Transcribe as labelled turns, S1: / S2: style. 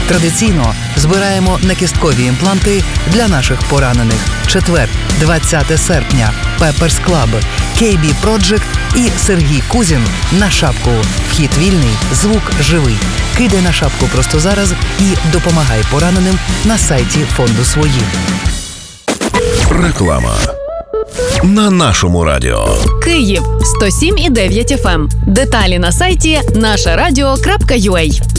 S1: Традиційно збираємо накісткові імпланти для наших поранених. Четвер, 20 серпня. Pepper's Club, KB Project і Сергій Кузін на шапку. Вхід вільний, звук живий. Кидай на шапку просто зараз і допомагай пораненим на сайті фонду «Свої».
S2: Реклама на нашому радіо.
S3: Київ 107,9 FM. Деталі на сайті нашарадіо.ua.